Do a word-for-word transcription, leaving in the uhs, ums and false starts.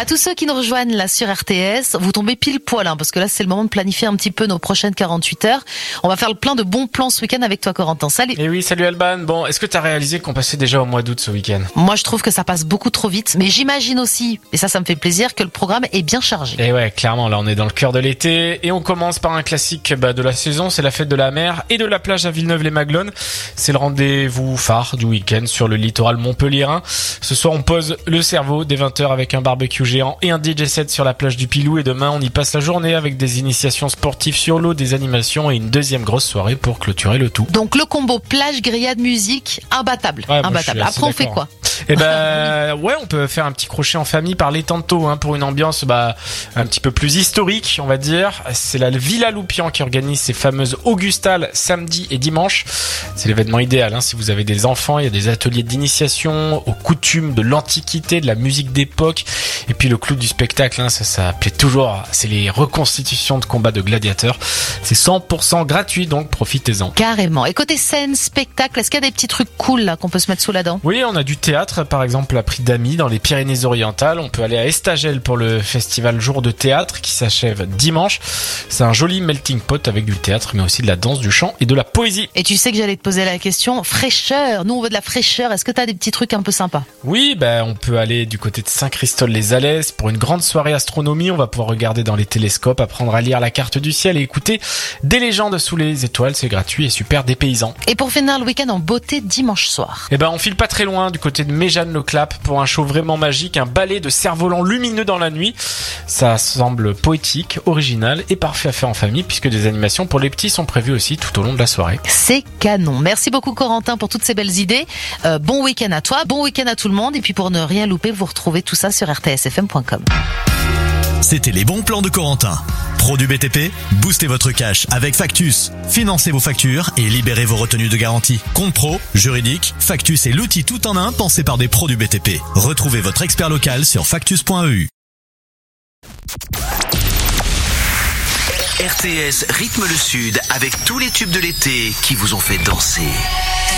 À tous ceux qui nous rejoignent là sur R T S, vous tombez pile poil, hein, parce que là c'est le moment de planifier un petit peu nos prochaines quarante-huit heures. On va faire le plein de bons plans ce week-end avec toi, Corentin. Salut. Et oui, salut Alban. Bon, est-ce que t'as réalisé qu'on passait déjà au mois d'août ce week-end? Moi je trouve que ça passe beaucoup trop vite, mais j'imagine aussi, et ça ça me fait plaisir, que le programme est bien chargé. Et ouais, clairement, là on est dans le cœur de l'été, et on commence par un classique bah, de la saison, c'est la fête de la mer et de la plage à Villeneuve-les-Maglones. C'est le rendez-vous phare du week-end sur le littoral montpelliérain. Ce soir on pose le cerveau dès vingt heures avec un barbecue géant et un D J set sur la plage du Pilou, et demain on y passe la journée avec des initiations sportives sur l'eau, des animations et une deuxième grosse soirée pour clôturer le tout. Donc le combo plage, grillade, musique, imbattable. Ouais, imbattable. Après on fait quoi? Eh ben ouais, on peut faire un petit crochet en famille par les Tantos hein, pour une ambiance bah un petit peu plus historique, on va dire. C'est la Villa Loupian qui organise ces fameuses Augustales samedi et dimanche. C'est l'événement idéal hein, si vous avez des enfants. Il y a des ateliers d'initiation aux coutumes de l'Antiquité, de la musique d'époque, et puis le clou du spectacle. Hein, ça, ça plaît toujours. C'est les reconstitutions de combats de gladiateurs. C'est cent pour cent gratuit, donc profitez-en. Carrément. Et côté scène, spectacle, est-ce qu'il y a des petits trucs cool là qu'on peut se mettre sous la dent? Oui, on a du théâtre. Par exemple, à Prix d'Amy dans les Pyrénées-Orientales. On peut aller à Estagel pour le festival Jour de théâtre qui s'achève dimanche. C'est un joli melting pot avec du théâtre, mais aussi de la danse, du chant et de la poésie. Et tu sais que j'allais te poser la question, fraîcheur. Nous, on veut de la fraîcheur. Est-ce que t'as des petits trucs un peu sympas? Oui, ben, on peut aller du côté de Saint-Christol-les-Alès pour une grande soirée astronomie. On va pouvoir regarder dans les télescopes, apprendre à lire la carte du ciel et écouter des légendes sous les étoiles. C'est gratuit et super dépaysant. Et pour finir le week-end en beauté dimanche soir. Eh ben, on file pas très loin du côté de Méjeanne-le-Clap pour un show vraiment magique, un ballet de cerfs-volants lumineux dans la nuit. Ça semble poétique, original et parfait à faire en famille puisque des animations pour les petits sont prévues aussi tout au long de la soirée. C'est canon. Merci beaucoup Corentin pour toutes ces belles idées. Euh, bon week-end à toi, bon week-end à tout le monde, et puis pour ne rien louper, vous retrouvez tout ça sur r t s f m point com. C'était les bons plans de Corentin. Pro du B T P, boostez votre cash avec Factus. Financez vos factures et libérez vos retenues de garantie. Compte pro, juridique, Factus est l'outil tout en un pensé par des pros du B T P. Retrouvez votre expert local sur factus point e u. R T S rythme le Sud avec tous les tubes de l'été qui vous ont fait danser.